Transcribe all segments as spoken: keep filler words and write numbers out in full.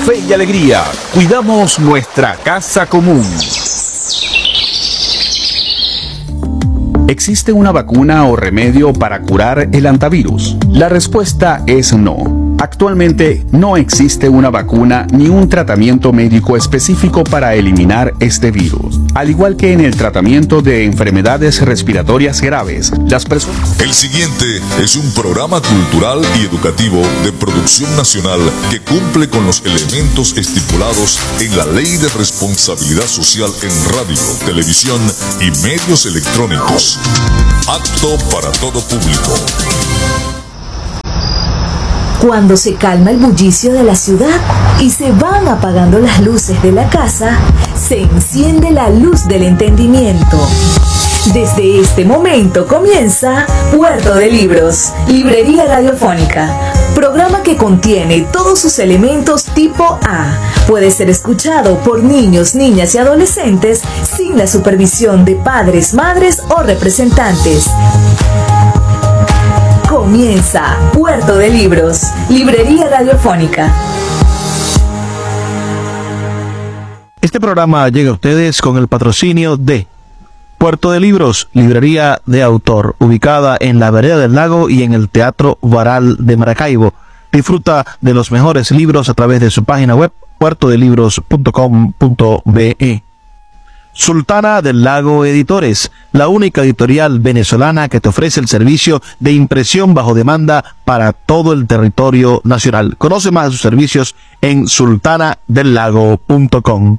Fe y Alegría. Cuidamos nuestra casa común. ¿Existe una vacuna o remedio para curar el hantavirus? La respuesta es no. Actualmente no existe una vacuna ni un tratamiento médico específico para eliminar este virus. Al igual que en el tratamiento de enfermedades respiratorias graves, las personas... El siguiente es un programa cultural y educativo de producción nacional que cumple con los elementos estipulados en la Ley de Responsabilidad Social en radio, televisión y medios electrónicos. Apto para todo público. Cuando se calma el bullicio de la ciudad y se van apagando las luces de la casa, se enciende la luz del entendimiento. Desde este momento comienza Puerto de Libros, Librería Radiofónica, programa que contiene todos sus elementos tipo A. Puede ser escuchado por niños, niñas y adolescentes sin la supervisión de padres, madres o representantes. Comienza Puerto de Libros, Librería Radiofónica. Este programa llega a ustedes con el patrocinio de Puerto de Libros, librería de autor, ubicada en la Vereda del Lago y en el Teatro Varal de Maracaibo. Disfruta de los mejores libros a través de su página web, puerto de libros punto com punto be. Sultana del Lago Editores, la única editorial venezolana que te ofrece el servicio de impresión bajo demanda para todo el territorio nacional. Conoce más de sus servicios en sultana del lago punto com.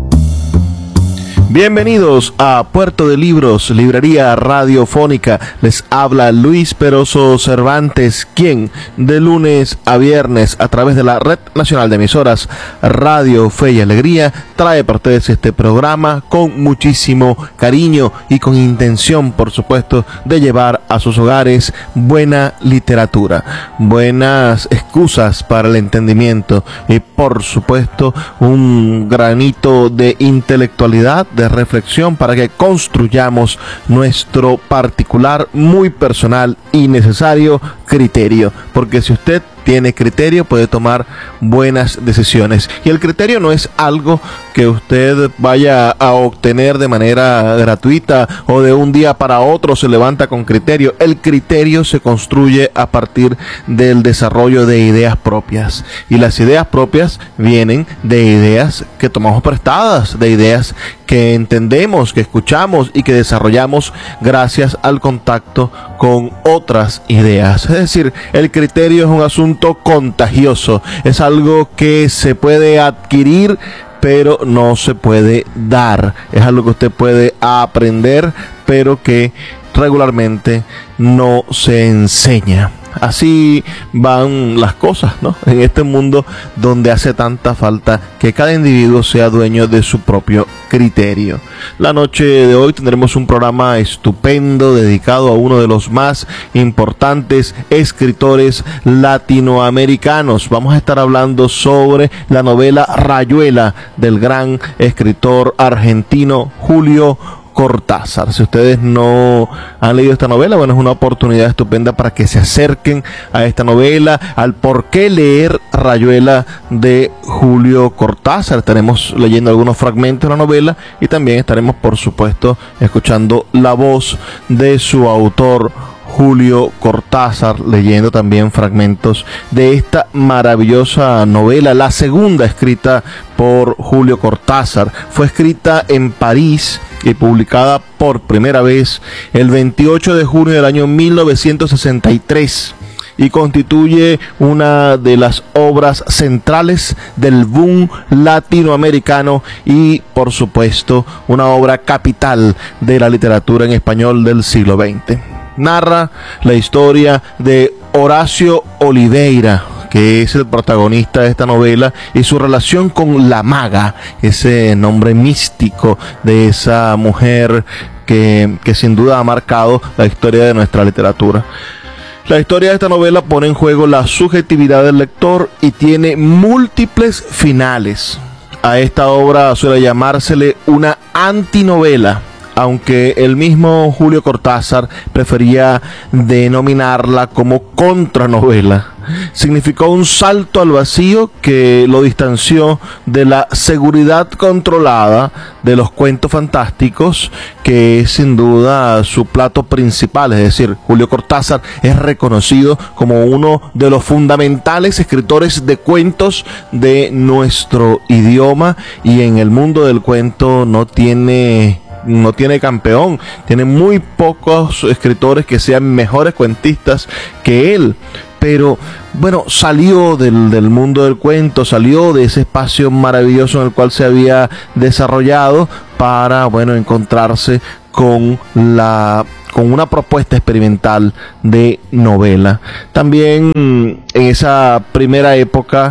Bienvenidos a Puerto de Libros, Librería Radiofónica. Les habla Luis Peroso Cervantes, quien de lunes a viernes a través de la Red Nacional de Emisoras Radio Fe y Alegría trae para ustedes este programa con muchísimo cariño y con intención, por supuesto, de llevar a sus hogares buena literatura, buenas excusas para el entendimiento y, por supuesto, un granito de intelectualidad, de reflexión para que construyamos nuestro particular, muy personal y necesario criterio, porque si usted tiene criterio puede tomar buenas decisiones, y el criterio no es algo que usted vaya a obtener de manera gratuita o de un día para otro se levanta con criterio. El criterio se construye a partir del desarrollo de ideas propias, y las ideas propias vienen de ideas que tomamos prestadas, de ideas que entendemos, que escuchamos y que desarrollamos gracias al contacto con otras ideas. Es decir, el criterio es un asunto contagioso, es algo que se puede adquirir pero no se puede dar, es algo que usted puede aprender pero que regularmente no se enseña. Así van las cosas, ¿no? En este mundo donde hace tanta falta que cada individuo sea dueño de su propio criterio. La noche de hoy tendremos un programa estupendo dedicado a uno de los más importantes escritores latinoamericanos. Vamos a estar hablando sobre la novela Rayuela del gran escritor argentino Julio Cortázar. Si ustedes no han leído esta novela, bueno, es una oportunidad estupenda para que se acerquen a esta novela, al por qué leer Rayuela de Julio Cortázar. Estaremos leyendo algunos fragmentos de la novela y también estaremos, por supuesto, escuchando la voz de su autor, Julio Cortázar, leyendo también fragmentos de esta maravillosa novela, la segunda escrita por Julio Cortázar. Fue escrita en París y publicada por primera vez el veintiocho de junio del año mil novecientos sesenta y tres. Y constituye una de las obras centrales del boom latinoamericano y, por supuesto, una obra capital de la literatura en español del siglo veinte. Narra la historia de Horacio Oliveira, que es el protagonista de esta novela, y su relación con la maga, ese nombre místico de esa mujer que, que sin duda ha marcado la historia de nuestra literatura. La historia de esta novela pone en juego la subjetividad del lector y tiene múltiples finales. A esta obra suele llamársele una antinovela. aunque el mismo Julio Cortázar prefería denominarla como contranovela. Significó un salto al vacío que lo distanció de la seguridad controlada de los cuentos fantásticos, que es sin duda su plato principal. Es decir, Julio Cortázar es reconocido como uno de los fundamentales escritores de cuentos de nuestro idioma, y en el mundo del cuento no tiene... no tiene campeón, tiene muy pocos escritores que sean mejores cuentistas que él. Pero bueno, salió del, del mundo del cuento, salió de ese espacio maravilloso en el cual se había desarrollado para, bueno, encontrarse con la con una propuesta experimental de novela. También en esa primera época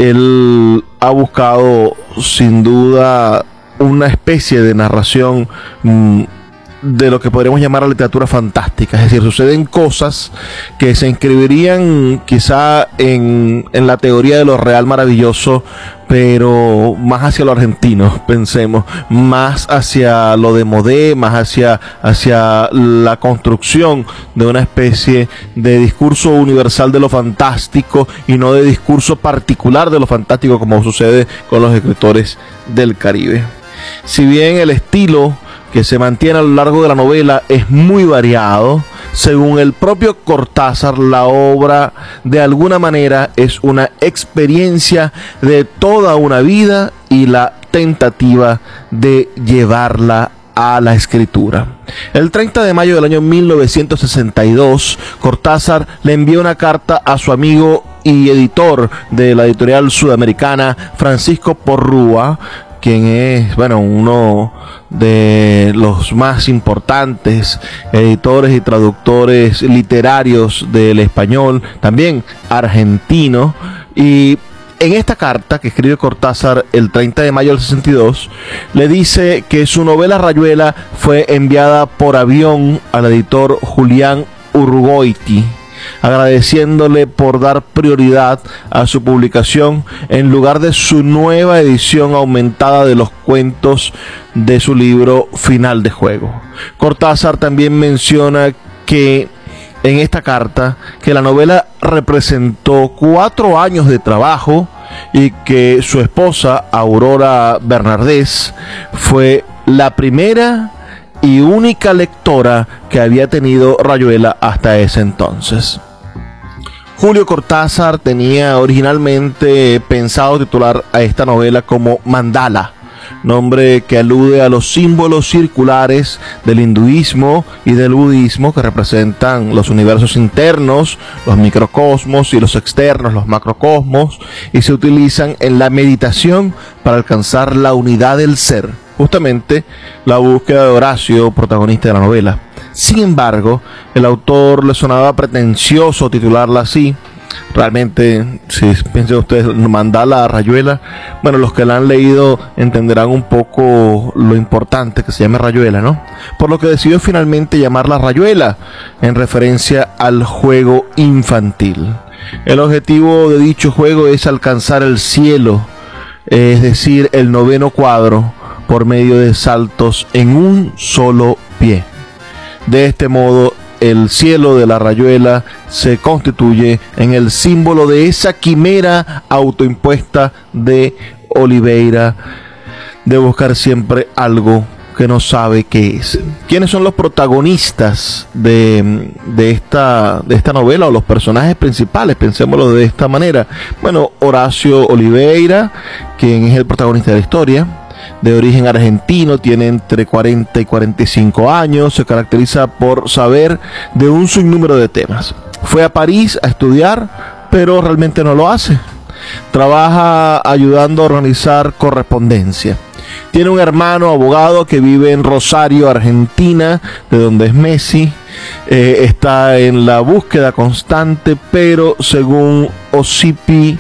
él ha buscado sin duda una especie de narración mmm, de lo que podríamos llamar la literatura fantástica. Es decir, suceden cosas que se inscribirían quizá en, en la teoría de lo real maravilloso, pero más hacia lo argentino, pensemos, más hacia lo de Modé, más hacia, hacia la construcción de una especie de discurso universal de lo fantástico y no de discurso particular de lo fantástico, como sucede con los escritores del Caribe. Si bien el estilo que se mantiene a lo largo de la novela es muy variado, según el propio Cortázar, la obra de alguna manera es una experiencia de toda una vida y la tentativa de llevarla a la escritura. El treinta de mayo del año mil novecientos sesenta y dos, Cortázar le envió una carta a su amigo y editor de la editorial sudamericana, Francisco Porrúa, quien es, bueno, uno de los más importantes editores y traductores literarios del español, también argentino. Y en esta carta que escribe Cortázar el treinta de mayo del sesenta y dos, le dice que su novela Rayuela fue enviada por avión al editor Julián Urgoiti, agradeciéndole por dar prioridad a su publicación en lugar de su nueva edición aumentada de los cuentos de su libro Final de Juego. Cortázar también menciona que en esta carta que la novela representó cuatro años de trabajo y que su esposa, Aurora Bernardés, fue la primera y única lectora que había tenido Rayuela hasta ese entonces. Julio Cortázar tenía originalmente pensado titular a esta novela como Mandala, nombre que alude a los símbolos circulares del hinduismo y del budismo que representan los universos internos, los microcosmos, y los externos, los macrocosmos, y se utilizan en la meditación para alcanzar la unidad del ser, justamente la búsqueda de Horacio, protagonista de la novela. Sin embargo, el autor le sonaba pretencioso titularla así. Realmente, si piensan ustedes, Mandala, Rayuela, bueno, los que la han leído entenderán un poco lo importante que se llame Rayuela, ¿no? Por lo que decidió finalmente llamarla Rayuela, en referencia al juego infantil. El objetivo de dicho juego es alcanzar el cielo, es decir, el noveno cuadro, por medio de saltos en un solo pie. De este modo, el cielo de la Rayuela se constituye en el símbolo de esa quimera autoimpuesta de Oliveira, de buscar siempre algo que no sabe qué es. ¿Quiénes son los protagonistas de, de, esta, de esta novela, o los personajes principales? Pensémoslo de esta manera. Bueno, Horacio Oliveira, quien es el protagonista de la historia, de origen argentino, tiene entre cuarenta y cuarenta y cinco años, se caracteriza por saber de un sinnúmero de temas. Fue a París a estudiar, pero realmente no lo hace. Trabaja ayudando a organizar correspondencia. Tiene un hermano abogado que vive en Rosario, Argentina, de donde es Messi. Eh, está en la búsqueda constante, pero según Osipi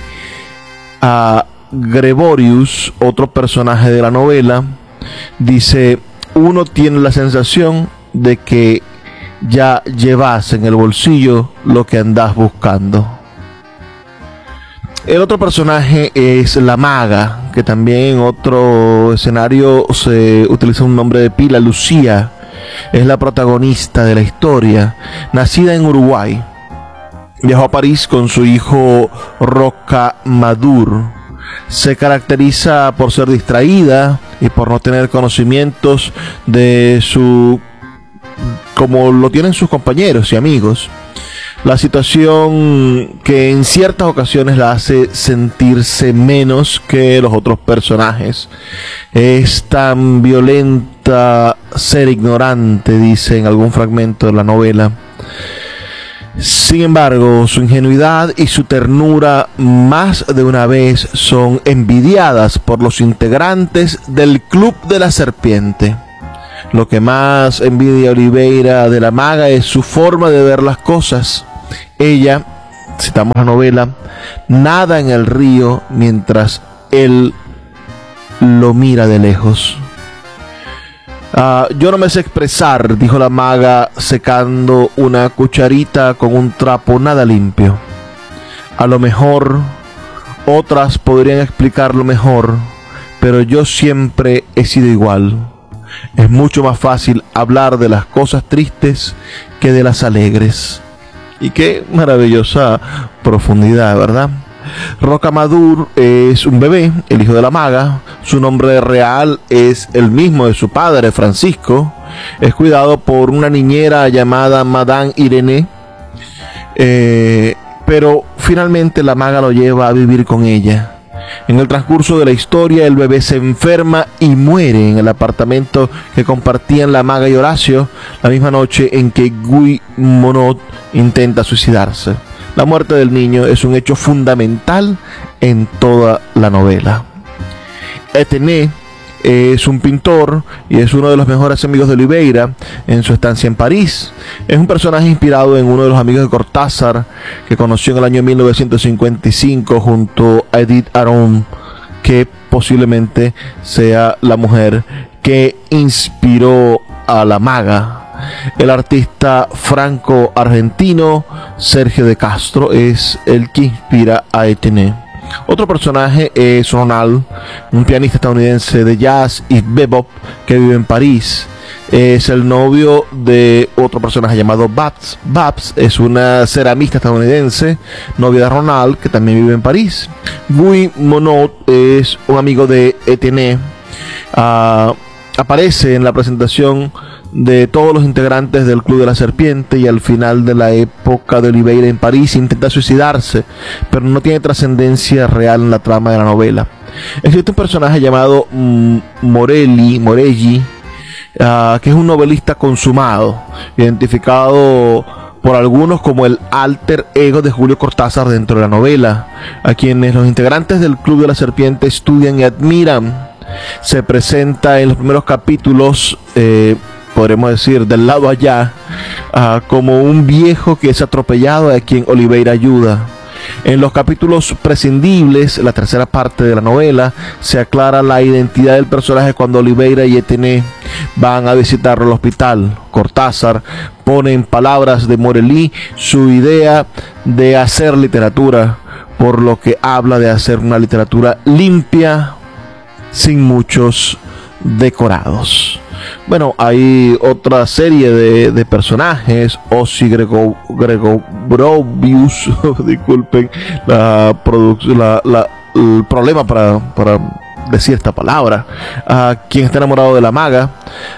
a Gregorius, otro personaje de la novela, dice: uno tiene la sensación de que ya llevas en el bolsillo lo que andas buscando. El otro personaje es la maga, que también en otro escenario se utiliza un nombre de pila, Lucía, es la protagonista de la historia. Nacida en Uruguay, viajó a París con su hijo Rocamadour. Se caracteriza por ser distraída y por no tener conocimientos de su como lo tienen sus compañeros y amigos. La situación que en ciertas ocasiones la hace sentirse menos que los otros personajes. Es tan violenta ser ignorante, dice en algún fragmento de la novela. Sin embargo, su ingenuidad y su ternura más de una vez son envidiadas por los integrantes del Club de la Serpiente. Lo que más envidia a Oliveira de la Maga es su forma de ver las cosas. Ella, citamos la novela, nada en el río mientras él lo mira de lejos. Uh, yo no me sé expresar, dijo la Maga secando una cucharita con un trapo nada limpio. A lo mejor otras podrían explicarlo mejor, pero yo siempre he sido igual. Es mucho más fácil hablar de las cosas tristes que de las alegres. Y qué maravillosa profundidad, ¿verdad? Rocamadour es un bebé, el hijo de la Maga. Su nombre real es el mismo de su padre, Francisco. Es cuidado por una niñera llamada Madame Irene. Eh, pero finalmente la Maga lo lleva a vivir con ella. En el transcurso de la historia, el bebé se enferma y muere en el apartamento que compartían la Maga y Horacio, la misma noche en que Guy Monod intenta suicidarse. La muerte del niño es un hecho fundamental en toda la novela. Etienne es un pintor y es uno de los mejores amigos de Oliveira en su estancia en París. Es un personaje inspirado en uno de los amigos de Cortázar que conoció en el año mil novecientos cincuenta y cinco junto a Edith Aron, que posiblemente sea la mujer que inspiró a la Maga. El artista franco-argentino Sergio de Castro es el que inspira a Etienne. Otro personaje es Ronald, un pianista estadounidense de jazz y bebop que vive en París. Es el novio de otro personaje llamado Babs. Babs es una ceramista estadounidense, novia de Ronald, que también vive en París. Guy Monod es un amigo de Etienne. Uh, aparece en la presentación de todos los integrantes del Club de la Serpiente y al final de la época de Oliveira en París intenta suicidarse, pero no tiene trascendencia real en la trama de la novela. Existe un personaje llamado mm, Morelli, Morelli, uh, que es un novelista consumado, identificado por algunos como el alter ego de Julio Cortázar dentro de la novela, a quienes los integrantes del Club de la Serpiente estudian y admiran. Se presenta en los primeros capítulos, eh, podremos decir, del lado allá, uh, como un viejo que es atropellado a quien Oliveira ayuda. En los capítulos prescindibles, la tercera parte de la novela, se aclara la identidad del personaje cuando Oliveira y Etienne van a visitarlo al hospital. Cortázar pone en palabras de Morelli su idea de hacer literatura, por lo que habla de hacer una literatura limpia, sin muchos decorados. Bueno, hay otra serie de, de personajes. Ozzy Grego, Gregorovius, disculpen la, la, la, el problema para, para decir esta palabra, uh, quien está enamorado de la Maga.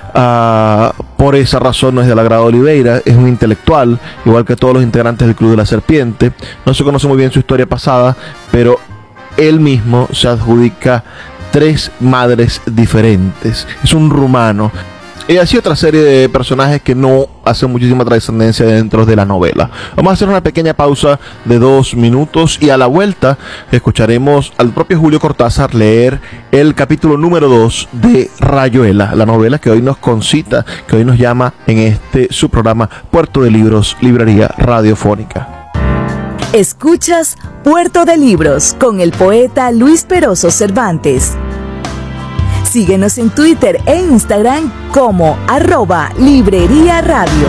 Uh, por esa razón no es del agrado de Oliveira. Es un intelectual, igual que todos los integrantes del Club de la Serpiente. No se conoce muy bien su historia pasada, pero él mismo se adjudica tres madres diferentes. Es un rumano. Y así otra serie de personajes que no hacen muchísima trascendencia dentro de la novela. Vamos a hacer una pequeña pausa de dos minutos y a la vuelta escucharemos al propio Julio Cortázar leer el capítulo número dos de Rayuela, la novela que hoy nos concita, que hoy nos llama en este su programa Puerto de Libros, Librería Radiofónica. Escuchas Puerto de Libros con el poeta Luis Peroso Cervantes. Síguenos en Twitter e Instagram como arroba Librería Radio.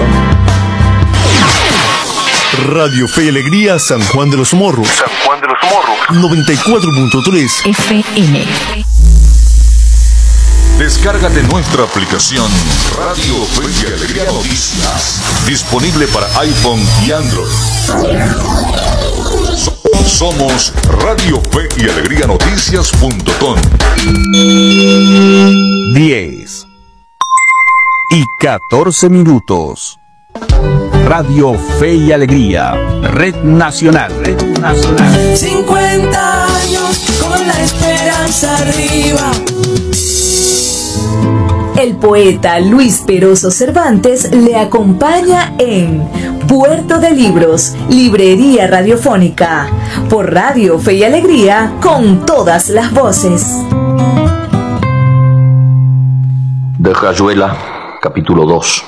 Radio Fe y Alegría San Juan de los Morros. San Juan de los Morros. noventa y cuatro punto tres F M. Descárgate nuestra aplicación Radio Fe y Alegría Noticias, disponible para iPhone y Android. Somos Radio Fe y Alegría Noticias punto com. diez y catorce minutos. Radio Fe y Alegría, Red Nacional. Red Nacional. cincuenta años con la esperanza arriba. El poeta Luis Peroso Cervantes le acompaña en Puerto de Libros, Librería Radiofónica, por Radio Fe y Alegría, con todas las voces. De Rayuela, capítulo dos.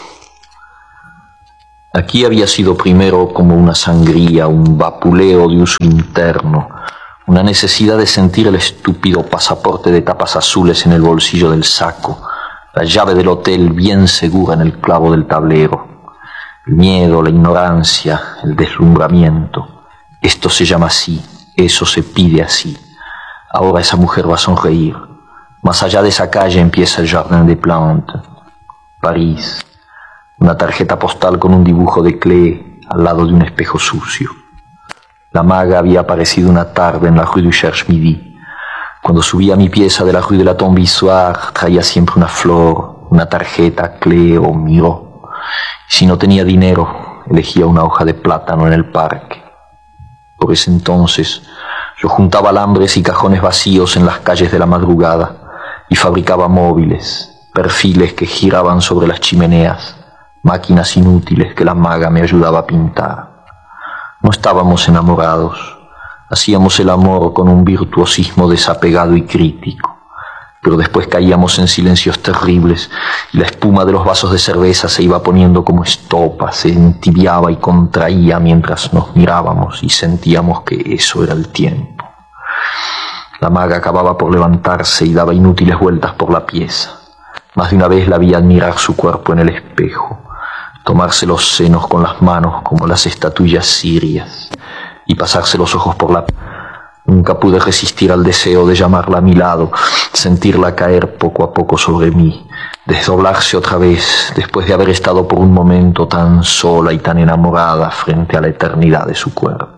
Aquí había sido primero como una sangría, un vapuleo de uso interno, una necesidad de sentir el estúpido pasaporte de tapas azules en el bolsillo del saco, la llave del hotel bien segura en el clavo del tablero, el miedo, la ignorancia, el deslumbramiento. Esto se llama así, eso se pide así. Ahora esa mujer va a sonreír. Más allá de esa calle empieza el Jardin des Plantes. París. Una tarjeta postal con un dibujo de Klee al lado de un espejo sucio. La maga había aparecido una tarde en la Rue du Cherche-Midi. Cuando subía a mi pieza de la Rue de la Tombe-Issoire, traía siempre una flor, una tarjeta Klee o Miró. Y si no tenía dinero, elegía una hoja de plátano en el parque. Por ese entonces, yo juntaba alambres y cajones vacíos en las calles de la madrugada y fabricaba móviles, perfiles que giraban sobre las chimeneas, máquinas inútiles que la maga me ayudaba a pintar. No estábamos enamorados, hacíamos el amor con un virtuosismo desapegado y crítico, pero después caíamos en silencios terribles y la espuma de los vasos de cerveza se iba poniendo como estopa, se entibiaba y contraía mientras nos mirábamos y sentíamos que eso era el tiempo. La maga acababa por levantarse y daba inútiles vueltas por la pieza. Más de una vez la vi admirar su cuerpo en el espejo, tomarse los senos con las manos como las estatuillas sirias y pasarse los ojos por la... Nunca pude resistir al deseo de llamarla a mi lado, sentirla caer poco a poco sobre mí, desdoblarse otra vez después de haber estado por un momento tan sola y tan enamorada frente a la eternidad de su cuerpo.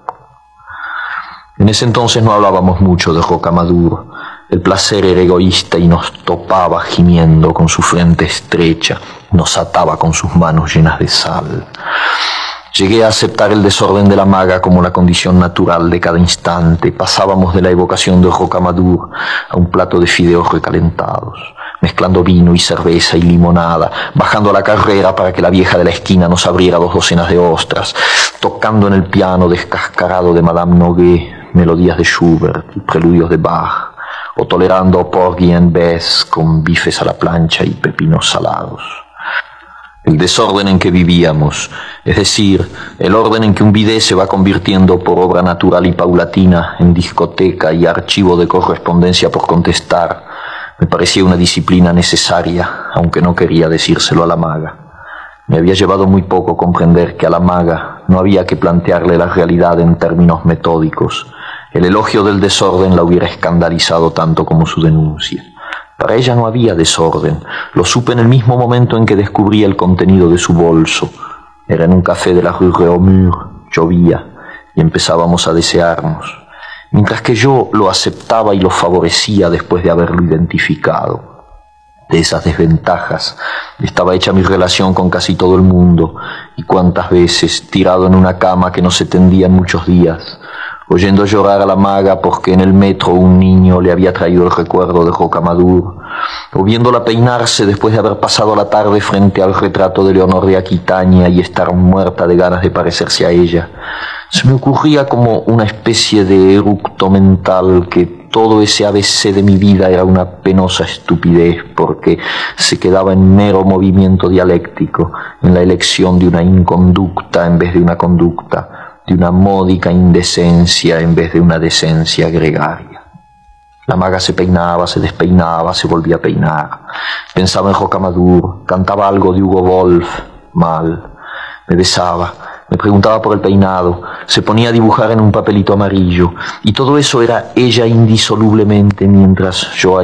En ese entonces no hablábamos mucho de Rocamadour. El placer era egoísta y nos topaba gimiendo con su frente estrecha, nos ataba con sus manos llenas de sal. Llegué a aceptar el desorden de la maga como la condición natural de cada instante. Pasábamos de la evocación de Rocamadour a un plato de fideos recalentados, mezclando vino y cerveza y limonada, bajando a la carrera para que la vieja de la esquina nos abriera dos docenas de ostras, tocando en el piano descascarado de Madame Noguet melodías de Schubert y preludios de Bach, o tolerando porgy and bess con bifes a la plancha y pepinos salados. El desorden en que vivíamos, es decir, el orden en que un bidet se va convirtiendo por obra natural y paulatina en discoteca y archivo de correspondencia por contestar, me parecía una disciplina necesaria, aunque no quería decírselo a la maga. Me había llevado muy poco comprender que a la maga no había que plantearle la realidad en términos metódicos. El elogio del desorden la hubiera escandalizado tanto como su denuncia. Para ella no había desorden. Lo supe en el mismo momento en que descubrí el contenido de su bolso. Era en un café de la Rue Réaumur, llovía, y empezábamos a desearnos, mientras que yo lo aceptaba y lo favorecía después de haberlo identificado. De esas desventajas estaba hecha mi relación con casi todo el mundo, y cuántas veces, tirado en una cama que no se tendía en muchos días, oyendo llorar a la maga porque en el metro un niño le había traído el recuerdo de Rocamadour, o viéndola peinarse después de haber pasado la tarde frente al retrato de Leonor de Aquitania y estar muerta de ganas de parecerse a ella, se me ocurría como una especie de eructo mental que todo ese A B C de mi vida era una penosa estupidez porque se quedaba en mero movimiento dialéctico, en la elección de una inconducta en vez de una conducta, de una módica indecencia en vez de una decencia gregaria. La maga se peinaba, se despeinaba, se volvía a peinar. Pensaba en Rocamadour, cantaba algo de Hugo Wolf, mal. Me besaba, me preguntaba por el peinado, se ponía a dibujar en un papelito amarillo, y todo eso era ella indisolublemente mientras yo ahí,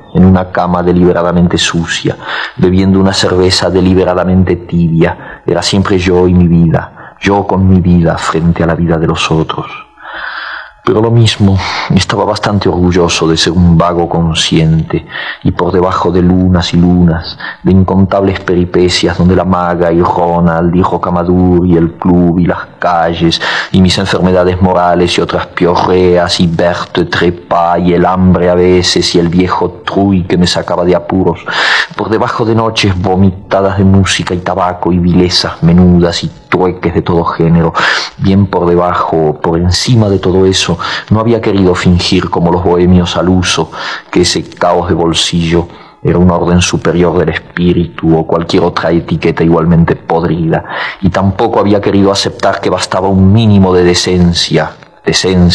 en una cama deliberadamente sucia, bebiendo una cerveza deliberadamente tibia. Era siempre yo y mi vida, yo con mi vida frente a la vida de los otros. Pero lo mismo, estaba bastante orgulloso de ser un vago consciente, y por debajo de lunas y lunas, de incontables peripecias donde la maga y Ronald y Rocamadour y el club y las calles, y mis enfermedades morales y otras piorreas, y Berthe Trepa y el hambre a veces, y el viejo Truy que me sacaba de apuros, por debajo de noches vomitadas de música y tabaco y vilezas menudas y trueques de todo género, bien por debajo, por encima de todo eso, no había querido fingir como los bohemios al uso que ese caos de bolsillo era un orden superior del espíritu o cualquier otra etiqueta igualmente podrida, y tampoco había querido aceptar que bastaba un mínimo de decencia, decencia